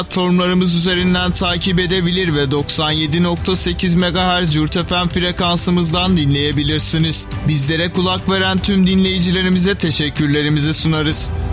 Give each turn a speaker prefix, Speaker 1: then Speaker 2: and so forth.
Speaker 1: platformlarımız üzerinden takip edebilir ve 97.8 MHz Yurtefem frekansımızdan dinleyebilirsiniz. Bizlere kulak veren tüm dinleyicilerimize teşekkürlerimizi sunarız.